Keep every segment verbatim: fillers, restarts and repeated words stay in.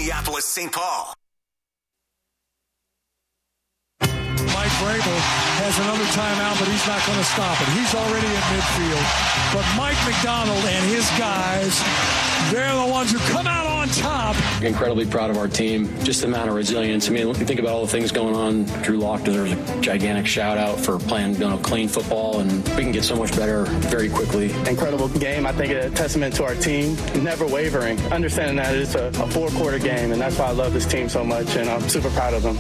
Minneapolis, Saint Paul. Mike Vrabel has another timeout, but he's not going to stop it. He's already at midfield. But Mike Macdonald and his guys, they're the ones who come out on top. Incredibly proud of our team. Just the amount of resilience. I mean, you think about all the things going on. Drew Lock deserves a gigantic shout out for playing, you know, clean football, and we can get so much better very quickly. Incredible game. I think a testament to our team. Never wavering. Understanding that it's a, a four-quarter game, and that's why I love this team so much, and I'm super proud of them.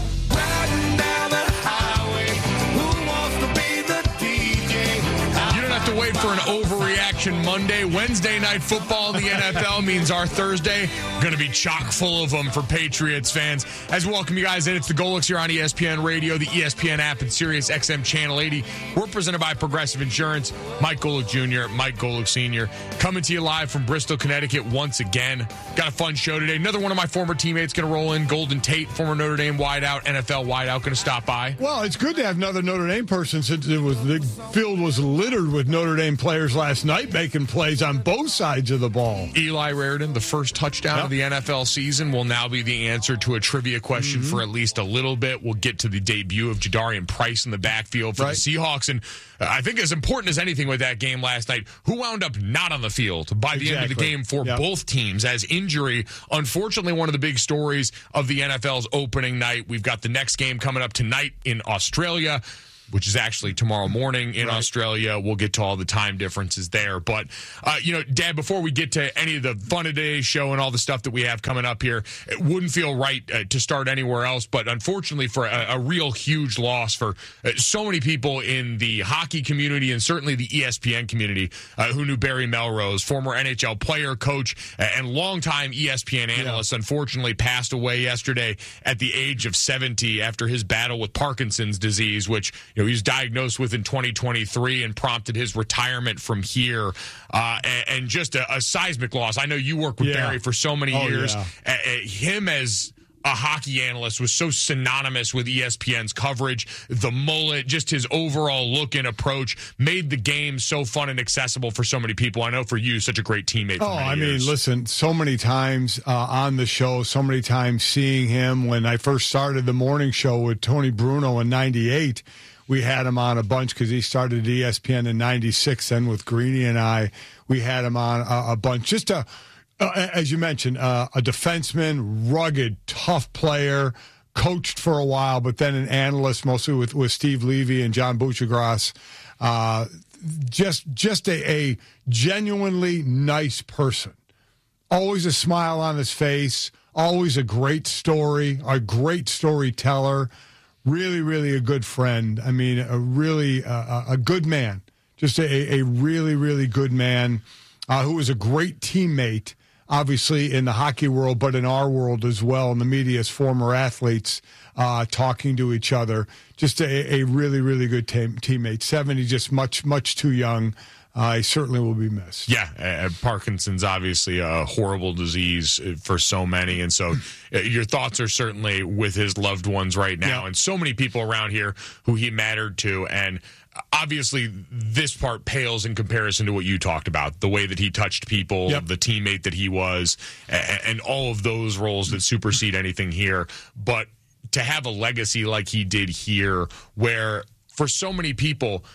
Have to wait for an overreaction Monday. Wednesday night football in the N F L means our Thursday going to be chock full of them for Patriots fans. As we welcome you guys in, it's the Golics here on E S P N Radio, the E S P N app, and Sirius X M Channel eighty. We're presented by Progressive Insurance. Mike Golic Junior, Mike Golic Senior, coming to you live from Bristol, Connecticut once again. Got a fun show today. Another one of my former teammates going to roll in. Golden Tate, former Notre Dame wideout, N F L wideout, going to stop by. Well, it's good to have another Notre Dame person since it was the field was littered with Notre Dame players last night making plays on both sides of the ball. Eli Raridan, the first touchdown yep. of the N F L season, will now be the answer to a trivia question mm-hmm. for at least a little bit. We'll get to the debut of Jadarian Price in the backfield for right. the Seahawks. And uh, I think as important as anything with that game last night, who wound up not on the field by the exactly. end of the game for yep. both teams as injury. Unfortunately, one of the big stories of the N F L's opening night. We've got the next game coming up tonight in Australia, which is actually tomorrow morning in right. Australia. We'll get to all the time differences there. But, uh, you know, Dad, before we get to any of the fun of today's show and all the stuff that we have coming up here, it wouldn't feel right uh, to start anywhere else. But unfortunately, for a, a real huge loss for uh, so many people in the hockey community and certainly the E S P N community uh, who knew Barry Melrose, former N H L player, coach, and longtime E S P N analyst, yeah. unfortunately passed away yesterday at the age of seventy after his battle with Parkinson's disease, which, you know, he was diagnosed with in twenty twenty-three and prompted his retirement from here. Uh, and, and just a, a seismic loss. I know you worked with yeah. Barry for so many oh, years. Yeah. Uh, him as a hockey analyst was so synonymous with E S P N's coverage. The mullet, just his overall look and approach made the game so fun and accessible for so many people. I know for you, such a great teammate for Oh, many I years. mean, listen, so many times uh, on the show, so many times seeing him when I first started the morning show with Tony Bruno in ninety-eight. We had him on a bunch because he started at E S P N in ninety-six. Then with Greeny and I, we had him on a, a bunch. Just a, uh, as you mentioned, uh, a defenseman, rugged, tough player, coached for a while, but then an analyst, mostly with, with Steve Levy and John Buccigross. Uh, just just a, a genuinely nice person. Always a smile on his face. Always a great story, a great storyteller. Really, really a good friend. I mean, a really uh, a good man. Just a, a really, really good man uh, who was a great teammate, obviously, in the hockey world, but in our world as well, in the media as former athletes uh, talking to each other. Just a, a really, really good team, teammate. seventy, just much, much too young. Uh, he certainly will be missed. Yeah, uh, Parkinson's obviously a horrible disease for so many, and so uh, your thoughts are certainly with his loved ones right now, yeah. and so many people around here who he mattered to, and obviously this part pales in comparison to what you talked about, the way that he touched people, yep. the teammate that he was, and, and all of those roles that supersede anything here. But to have a legacy like he did here, where for so many people,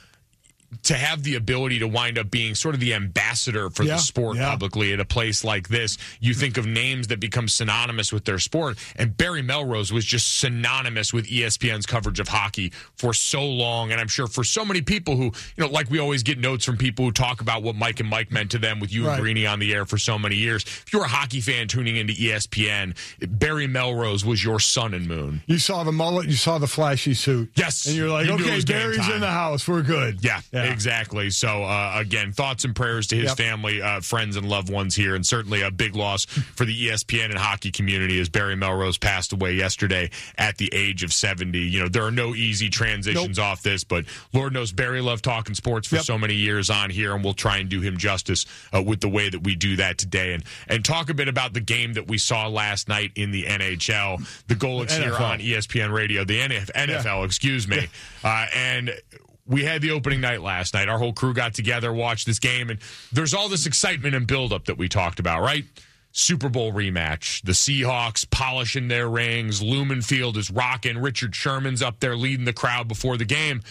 to have the ability to wind up being sort of the ambassador for yeah, the sport yeah. publicly at a place like this, you think of names that become synonymous with their sport. And Barry Melrose was just synonymous with E S P N's coverage of hockey for so long. And I'm sure for so many people who, you know, like we always get notes from people who talk about what Mike and Mike meant to them with you right. and Greeny on the air for so many years. If you're a hockey fan tuning into E S P N, Barry Melrose was your sun and moon. You saw the mullet, you saw the flashy suit. Yes. And you're like, you okay, Barry's in the house. We're good. Yeah. yeah. Exactly. So, uh, again, thoughts and prayers to his yep. family, uh, friends, and loved ones here, and certainly a big loss for the E S P N and hockey community as Barry Melrose passed away yesterday at the age of seventy. You know, there are no easy transitions nope. off this, but Lord knows Barry loved talking sports for yep. so many years on here, and we'll try and do him justice uh, with the way that we do that today. And, and talk a bit about the game that we saw last night in the N H L. The Golics here on E S P N Radio, the N F L, yeah. excuse me, uh, and we had the opening night last night. Our whole crew got together, watched this game, and there's all this excitement and buildup that we talked about, right? Super Bowl rematch. The Seahawks polishing their rings. Lumen Field is rocking. Richard Sherman's up there leading the crowd before the game.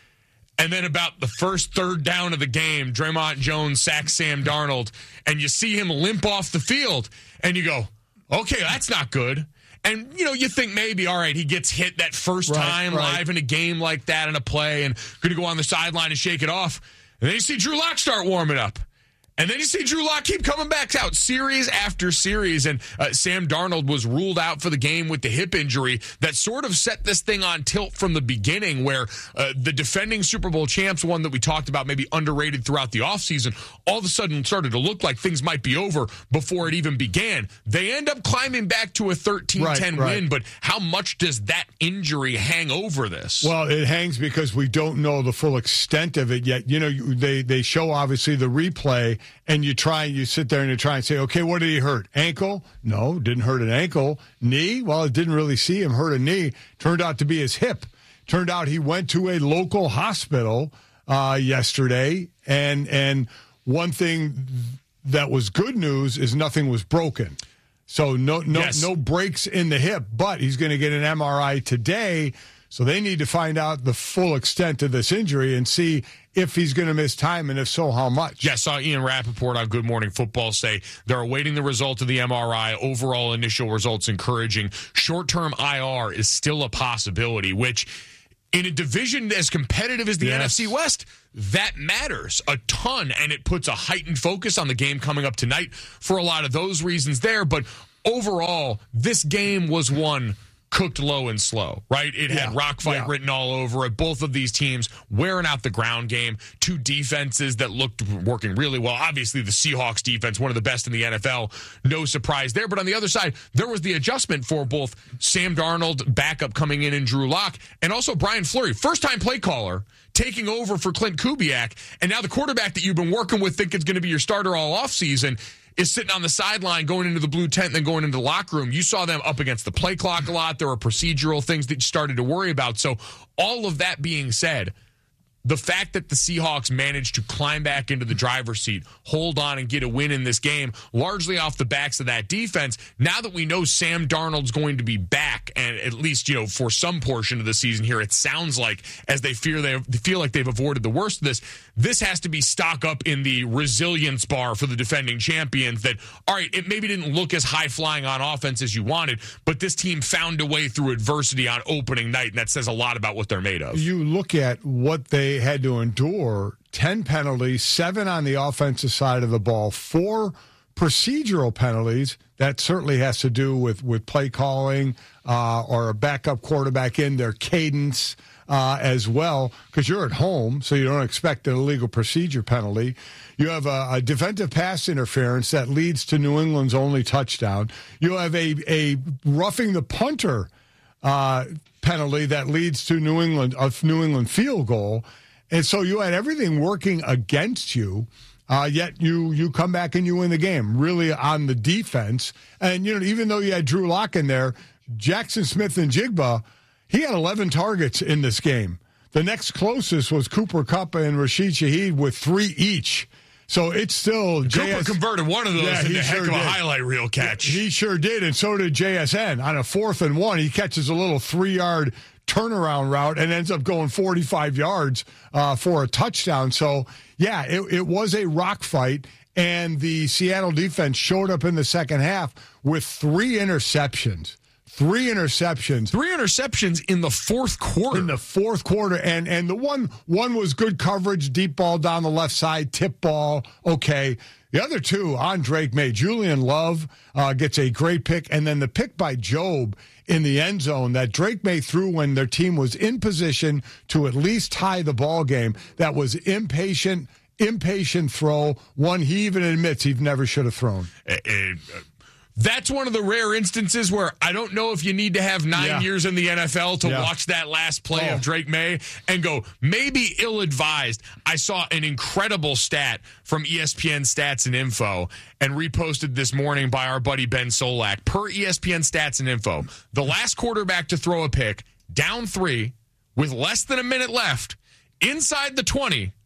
And then about the first third down of the game, Draymond Jones sacks Sam Darnold, and you see him limp off the field, and you go, okay, that's not good. And, you know, you think maybe, all right, he gets hit that first right, time right. live in a game like that in a play and going to go on the sideline and shake it off. And then you see Drew Lock start warming up. And then you see Drew Lock keep coming back out series after series. And uh, Sam Darnold was ruled out for the game with the hip injury that sort of set this thing on tilt from the beginning, where uh, the defending Super Bowl champs, one that we talked about maybe underrated throughout the offseason, all of a sudden started to look like things might be over before it even began. They end up climbing back to a thirteen ten right, right. win, but how much does that injury hang over this? Well, it hangs because we don't know the full extent of it yet. You know, you, they, they show obviously the replay, and you try, you sit there and you try and say, okay, what did he hurt? Ankle? No, didn't hurt an ankle. Knee? Well, it didn't really see him hurt a knee. Turned out to be his hip. Turned out he went to a local hospital uh, yesterday, and and one thing that was good news is nothing was broken. So no no yes. no breaks in the hip, but he's going to get an M R I today. So they need to find out the full extent of this injury and see if he's going to miss time, and if so, how much. Yeah, saw Ian Rappaport on Good Morning Football say they're awaiting the result of the M R I. Overall initial results encouraging. Short-term I R is still a possibility, which in a division as competitive as the yes. N F C West, that matters a ton, and it puts a heightened focus on the game coming up tonight for a lot of those reasons there. But overall, this game was one cooked low and slow, right? It had yeah, rock fight yeah. written all over it. Both of these teams wearing out the ground game. Two defenses that looked working really well. Obviously, the Seahawks defense, one of the best in the N F L. No surprise there. But on the other side, there was the adjustment for both Sam Darnold, backup coming in, and Drew Lock, and also Brian Fleury, first-time play caller, taking over for Clint Kubiak. And now the quarterback that you've been working with, think it's going to be your starter all offseason, is sitting on the sideline going into the blue tent and then going into the locker room. You saw them up against the play clock a lot. There were procedural things that you started to worry about. So all of that being said, the fact that the Seahawks managed to climb back into the driver's seat, hold on and get a win in this game, largely off the backs of that defense, now that we know Sam Darnold's going to be back, and at least, you know, for some portion of the season here, it sounds like, as they fear they feel like they've avoided the worst of this, this has to be stock up in the resilience bar for the defending champions that, all right, it maybe didn't look as high-flying on offense as you wanted, but this team found a way through adversity on opening night, and that says a lot about what they're made of. You look at what they had to endure, ten penalties, seven on the offensive side of the ball, four procedural penalties. That certainly has to do with, with play calling uh, or a backup quarterback in their cadence uh, as well, because you're at home, so you don't expect an illegal procedure penalty. You have a, a defensive pass interference that leads to New England's only touchdown. You have a, a roughing the punter uh, penalty that leads to New England a New England field goal. And so you had everything working against you, uh, yet you you come back and you win the game, really on the defense. And, you know, even though you had Drew Lock in there, Jackson Smith and Jigba, he had eleven targets in this game. The next closest was Cooper Kupp and Rashid Shaheed with three each. So it's still Cooper J S- converted one of those yeah, into a sure heck of a did. highlight reel catch. He sure did, and so did J S N. On a fourth and one, he catches a little three-yard turnaround route and ends up going forty-five yards uh, for a touchdown. So, yeah, it, it was a rock fight, and the Seattle defense showed up in the second half with three interceptions. Three interceptions. Three interceptions in the fourth quarter. In the fourth quarter. And and the one one was good coverage, deep ball down the left side, tip ball, okay. The other two on Drake May. Julian Love uh, gets a great pick. And then the pick by Job in the end zone that Drake May threw when their team was in position to at least tie the ball game. That was impatient, impatient throw. One he even admits he never should have thrown. Uh, uh, That's one of the rare instances where I don't know if you need to have nine yeah. years in the N F L to yeah. watch that last play oh. of Drake May and go, maybe ill-advised. I saw an incredible stat from E S P N Stats and Info and reposted this morning by our buddy Ben Solak. Per E S P N Stats and Info, the last quarterback to throw a pick, down three, with less than a minute left, inside the twenty,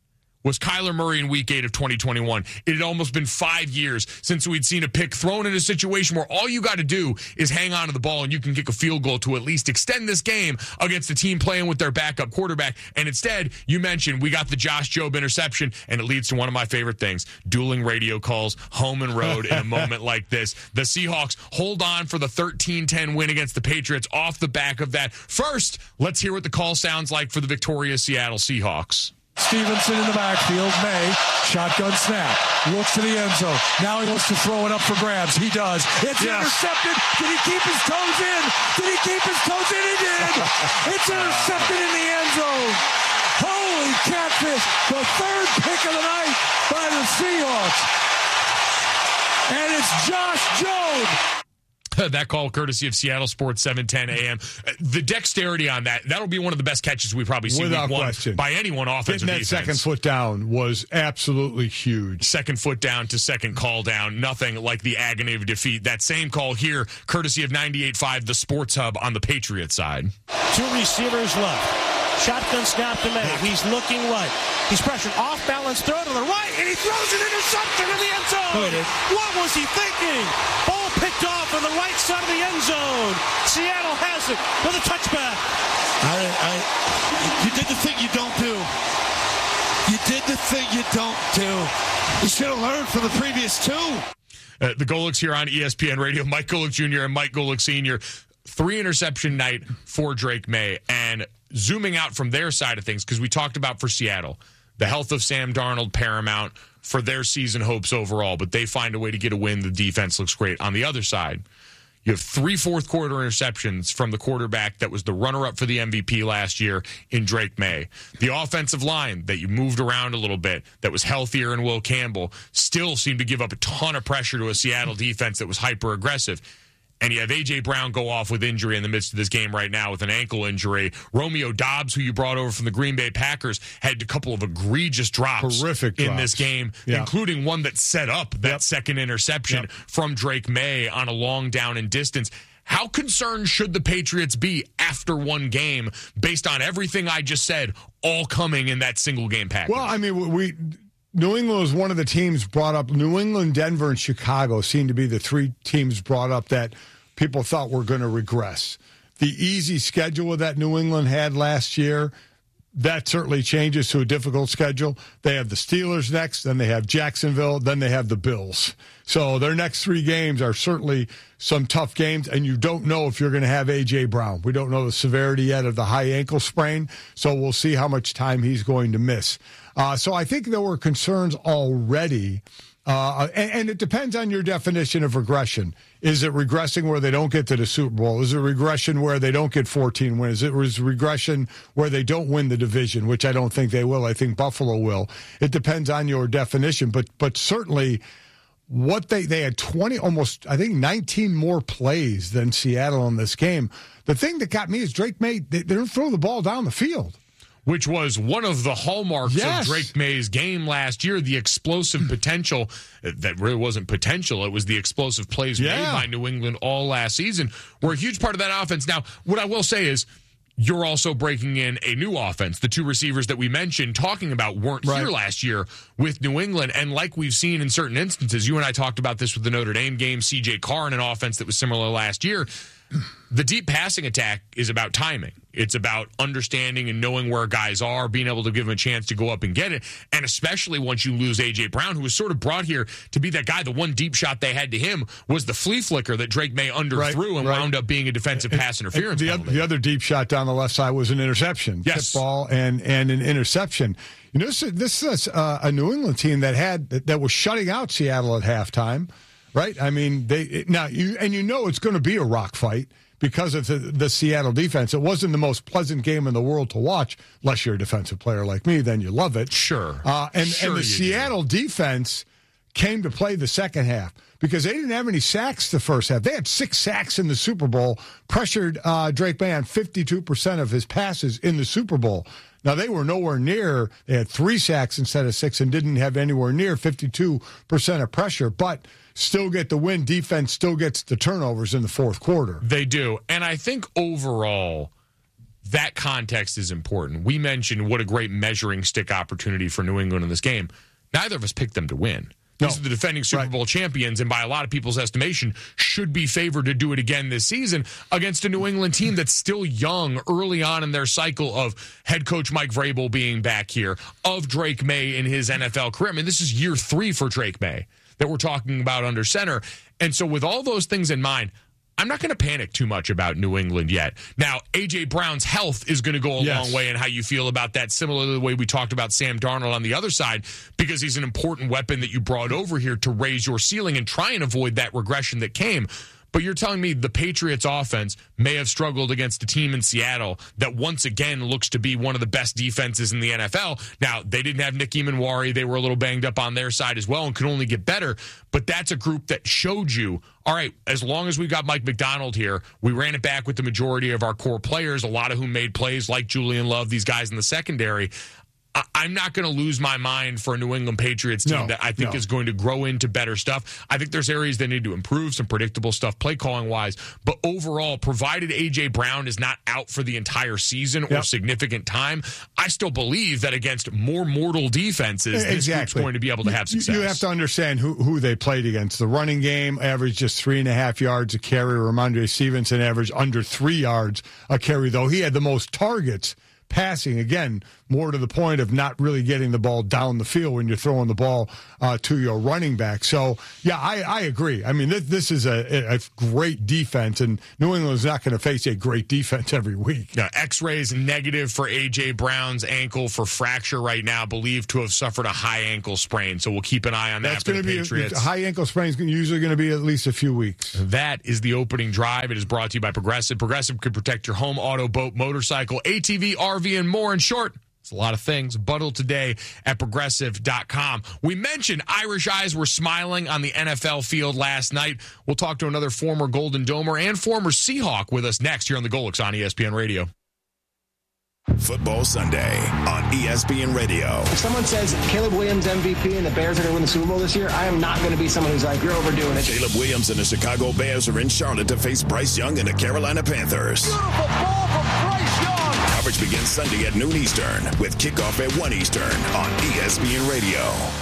was Kyler Murray in week eight of twenty twenty-one. It had almost been five years since we'd seen a pick thrown in a situation where all you got to do is hang on to the ball and you can kick a field goal to at least extend this game against a team playing with their backup quarterback. And instead, you mentioned we got the Josh Jobe interception, and it leads to one of my favorite things, dueling radio calls, home and road in a moment like this. The Seahawks hold on for the thirteen ten win against the Patriots off the back of that. First, let's hear what the call sounds like for the victorious Seattle Seahawks. Stevenson in the backfield. May, shotgun snap, looks to the end zone. Now he wants to throw it up for grabs. He does. It's yes. intercepted. Did he keep his toes in? Did he keep his toes in? He did. It's intercepted in the end zone. Holy catfish. The third pick of the night by the Seahawks. And it's Josh Jobe. That call courtesy of Seattle Sports seven ten A M. The dexterity on that, that'll be one of the best catches we probably see without week one question by anyone offensive Getting that defense. Second foot down was absolutely huge. Second foot down to second call down. Nothing like the agony of defeat. That same call here, courtesy of ninety-eight point five, the Sports Hub on the Patriots side. Two receivers left. Shotgun snap to May. He's looking right. He's pressured. Off balance throw to the right, and he throws an interception in the end zone. What was he thinking? Ball picked off on the right side of the end zone. Seattle has it with a touchback. I, I, you did the thing you don't do. You did the thing you don't do. You should have learned from the previous two. Uh, the Golics here on E S P N Radio. Mike Golic Junior and Mike Golic Senior Three interception night for Drake May. And zooming out from their side of things, because we talked about for Seattle, the health of Sam Darnold paramount for their season hopes overall, but they find a way to get a win. The defense looks great. On the other side, you have three fourth quarter interceptions from the quarterback that was the runner-up for the M V P last year in Drake May. The offensive line that you moved around a little bit, that was healthier in Will Campbell, still seemed to give up a ton of pressure to a Seattle defense that was hyper-aggressive. And you have A J. Brown go off with injury in the midst of this game right now with an ankle injury. Romeo Doubs, who you brought over from the Green Bay Packers, had a couple of egregious drops Horrific in drops. this game, yeah. including one that set up that yep. second interception yep. from Drake May on a long down and distance. How concerned should the Patriots be after one game based on everything I just said, all coming in that single game package? Well, I mean, we... New England was one of the teams brought up. New England, Denver, and Chicago seemed to be the three teams brought up that people thought were going to regress. The easy schedule that New England had last year, that certainly changes to a difficult schedule. They have the Steelers next, then they have Jacksonville, then they have the Bills. So their next three games are certainly some tough games, and you don't know if you're going to have A J. Brown. We don't know the severity yet of the high ankle sprain, so we'll see how much time he's going to miss. Uh, so I think there were concerns already, uh, and, and it depends on your definition of regression. Is it regressing where they don't get to the Super Bowl? Is it regression where they don't get fourteen wins? It was regression where they don't win the division, which I don't think they will. I think Buffalo will. It depends on your definition, but but certainly what they they had twenty, almost I think nineteen more plays than Seattle in this game. The thing that got me is Drake May, they, they don't throw the ball down the field, which was one of the hallmarks yes. of Drake May's game last year, the explosive potential. That really wasn't potential. It was the explosive plays yeah. made by New England all last season were a huge part of that offense. Now, what I will say is you're also breaking in a new offense. The two receivers that we mentioned talking about weren't right. here last year with New England. And like we've seen in certain instances, you and I talked about this with the Notre Dame game, C J Carr in an offense that was similar last year. The deep passing attack is about timing. It's about understanding and knowing where guys are, being able to give them a chance to go up and get it. And especially once you lose A J. Brown, who was sort of brought here to be that guy, the one deep shot they had to him was the flea flicker that Drake May underthrew right, and right. wound up being a defensive and, pass interference. The, the other deep shot down the left side was an interception. Yes. Tip ball and, and an interception. You know, this, this is a, a New England team that had that was shutting out Seattle at halftime, right? I mean, they now you and you know it's going to be a rock fight because of the, the Seattle defense. It wasn't the most pleasant game in the world to watch, unless you're a defensive player like me, then you love it. Sure. Uh, and, sure and the Seattle do. defense came to play the second half because they didn't have any sacks the first half. They had six sacks in the Super Bowl, pressured uh, Drake May on fifty-two percent of his passes in the Super Bowl. Now, they were nowhere near, they had three sacks instead of six and didn't have anywhere near fifty-two percent of pressure, but still get the win. Defense still gets the turnovers in the fourth quarter. They do. And I think overall, that context is important. We mentioned what a great measuring stick opportunity for New England in this game. Neither of us picked them to win. No. These are the defending Super Right. Bowl champions, and by a lot of people's estimation, should be favored to do it again this season against a New England team that's still young, early on in their cycle of head coach Mike Vrabel being back here, of Drake May in his N F L career. I mean, this is year three for Drake May that we're talking about under center. And so with all those things in mind, I'm not going to panic too much about New England yet. Now, A J. Brown's health is going to go a Yes. long way in how you feel about that, similar to the way we talked about Sam Darnold on the other side, because he's an important weapon that you brought over here to raise your ceiling and try and avoid that regression that came. But you're telling me the Patriots offense may have struggled against a team in Seattle that once again looks to be one of the best defenses in the N F L. Now, they didn't have Nick Emanwari. They were a little banged up on their side as well and could only get better. But that's a group that showed you, all right, as long as we've got Mike McDonald here, we ran it back with the majority of our core players, a lot of whom made plays like Julian Love, these guys in the secondary. I'm not going to lose my mind for a New England Patriots team No, that I think no. is going to grow into better stuff. I think there's areas they need to improve, some predictable stuff play calling wise. But overall, provided A J. Brown is not out for the entire season or Yep. significant time, I still believe that against more mortal defenses, this Exactly. group's going to be able to have You- success. You have to understand who, who they played against. The running game averaged just three and a half yards a carry. Ramondre Stevenson averaged under three yards a carry, though he had the most targets passing. Again, more to the point of not really getting the ball down the field when you're throwing the ball uh, to your running back. So, yeah, I, I agree. I mean, this, this is a, a great defense, and New England's not going to face a great defense every week. Yeah, X-rays negative for A J. Brown's ankle for fracture right now, believed to have suffered a high ankle sprain. So we'll keep an eye on that That's for going the to be Patriots. a, a high ankle sprain is usually going to be at least a few weeks. That is the opening drive. It is brought to you by Progressive. Progressive could protect your home, auto, boat, motorcycle, A T V, R V, and more. In short, it's a lot of things. Bundle today at progressive dot com. We mentioned Irish eyes were smiling on the N F L field last night. We'll talk to another former Golden Domer and former Seahawk with us next here on the Golix on E S P N Radio. Football Sunday on E S P N Radio. If someone says Caleb Williams M V P and the Bears are going to win the Super Bowl this year, I am not going to be someone who's like, you're overdoing it. Caleb Williams and the Chicago Bears are in Charlotte to face Bryce Young and the Carolina Panthers. Beautiful ball from Bryce Young. Coverage begins Sunday at noon Eastern with kickoff at one Eastern on E S P N Radio.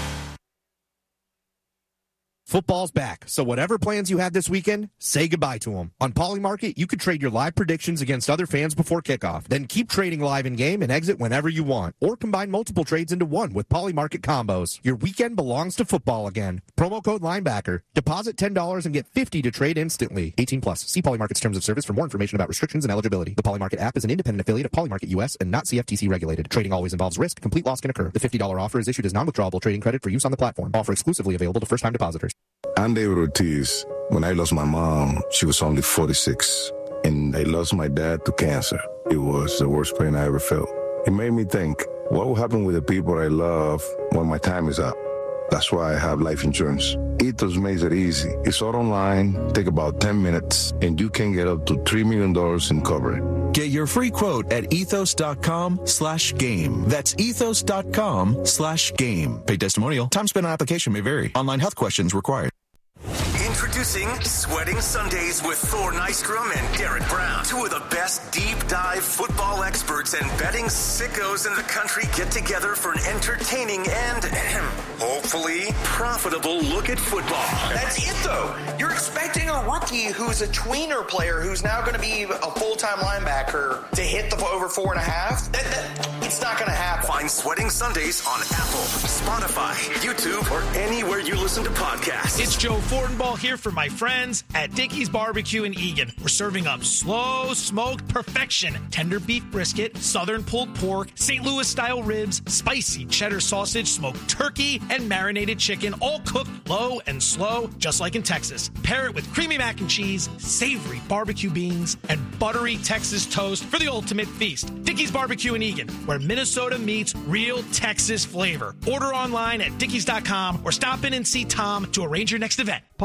Football's back, so whatever plans you had this weekend, say goodbye to them. On Polymarket, you can trade your live predictions against other fans before kickoff. Then keep trading live in-game and exit whenever you want. Or combine multiple trades into one with Polymarket combos. Your weekend belongs to football again. Promo code Linebacker. Deposit ten dollars and get fifty dollars to trade instantly. eighteen plus. See Polymarket's terms of service for more information about restrictions and eligibility. The Polymarket app is an independent affiliate of Polymarket U S and not C F T C regulated. Trading always involves risk. Complete loss can occur. The fifty dollars offer is issued as non-withdrawable trading credit for use on the platform. Offer exclusively available to first-time depositors. I'm David Ortiz. When I lost my mom, she was only forty-six. And I lost my dad to cancer. It was the worst pain I ever felt. It made me think, what will happen with the people I love when my time is up? That's why I have life insurance. Ethos makes it easy. It's all online, take about ten minutes, and you can get up to three million dollars in coverage. Get your free quote at ethos.com slash game. That's ethos.com slash game. Paid testimonial. Time spent on application may vary. Online health questions required. Introducing Sweating Sundays with Thor Nystrom and Derek Brown. Two of the best deep dive football experts and betting sickos in the country get together for an entertaining and hopefully profitable look at football. That's it, though. You're expecting a rookie who's a tweener player who's now going to be a full-time linebacker to hit the over four and a half. That, that, it's not going to happen. Find Sweating Sundays on Apple, Spotify, YouTube, or anywhere you listen to podcasts. It's Joe Fortenbaugh here for my friends at Dickey's Barbecue in Eagan. We're serving up slow smoked perfection, tender beef brisket, southern pulled pork, Saint Louis style ribs, spicy cheddar sausage, smoked turkey, and marinated chicken, all cooked low and slow, just like in Texas. Pair it with creamy mac and cheese, savory barbecue beans, and buttery Texas toast for the ultimate feast. Dickey's Barbecue in Eagan, where Minnesota meets real Texas flavor. Order online at dickeys dot com or stop in and see Tom to arrange your next event. Paul Douglas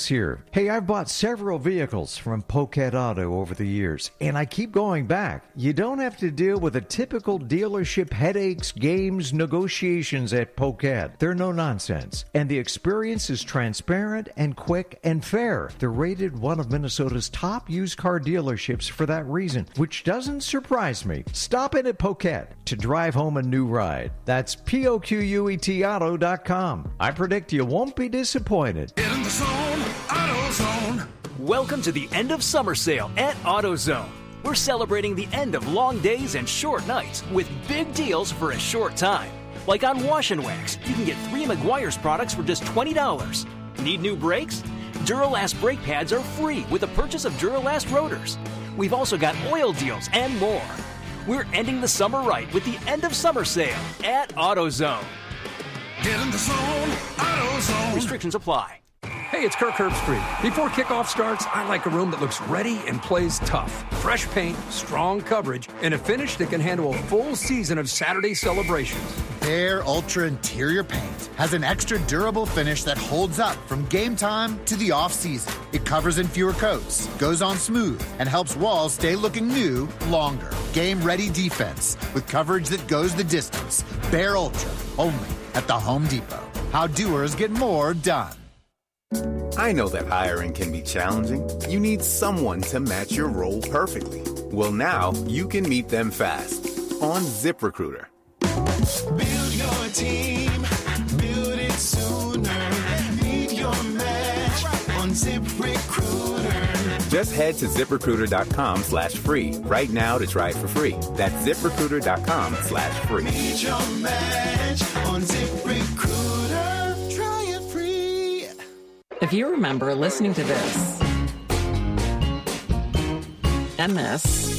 Dennis here. Hey, I've bought several vehicles from Poquet Auto over the years, and I keep going back. You don't have to deal with the typical dealership headaches, games, negotiations at Poquet. They're no nonsense, and the experience is transparent and quick and fair. They're rated one of Minnesota's top used car dealerships for that reason, which doesn't surprise me. Stop in at Poquet to drive home a new ride. That's P O Q U E T auto dot com. I predict you won't be disappointed. Get in the zone, AutoZone. Welcome to the end of summer sale at AutoZone. We're celebrating the end of long days and short nights with big deals for a short time. Like on Wash and Wax, you can get three Meguiar's products for just twenty dollars. Need new brakes? Duralast brake pads are free with the purchase of Duralast rotors. We've also got oil deals and more. We're ending the summer right with the end of summer sale at AutoZone. Get in the zone, AutoZone. Restrictions apply. Hey, it's Kirk Herbstreit. Before kickoff starts, I like a room that looks ready and plays tough. Fresh paint, strong coverage, and a finish that can handle a full season of Saturday celebrations. Behr Ultra Interior Paint has an extra durable finish that holds up from game time to the off-season. It covers in fewer coats, goes on smooth, and helps walls stay looking new longer. Game-ready defense with coverage that goes the distance. Behr Ultra, only at the Home Depot. How doers get more done. I know that hiring can be challenging. You need someone to match your role perfectly. Well, now you can meet them fast on ZipRecruiter. Build your team, build it sooner. Meet your match on ZipRecruiter. Just head to ZipRecruiter.com slash free right now to try it for free. That's ZipRecruiter.com slash free. Meet your match on ZipRecruiter. If you remember listening to this and this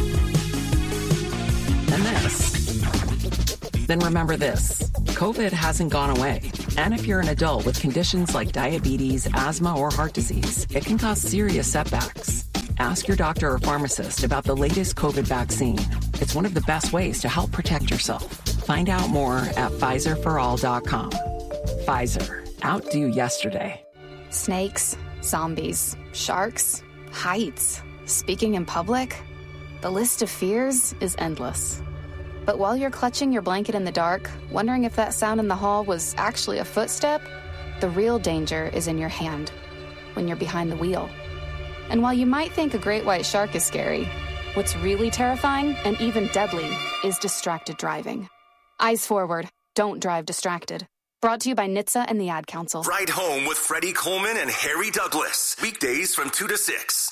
and this, then remember this. COVID hasn't gone away. And if you're an adult with conditions like diabetes, asthma, or heart disease, it can cause serious setbacks. Ask your doctor or pharmacist about the latest COVID vaccine. It's one of the best ways to help protect yourself. Find out more at Pfizer for all dot com. Pfizer. Outdo yesterday. Snakes, zombies, sharks, heights, speaking in public. The list of fears is endless. But while you're clutching your blanket in the dark, wondering if that sound in the hall was actually a footstep, the real danger is in your hand, when you're behind the wheel. And while you might think a great white shark is scary, what's really terrifying and even deadly is distracted driving. Eyes forward. Don't drive distracted. Brought to you by N H T S A and the Ad Council. Ride Home with Freddie Coleman and Harry Douglas. Weekdays from two to six.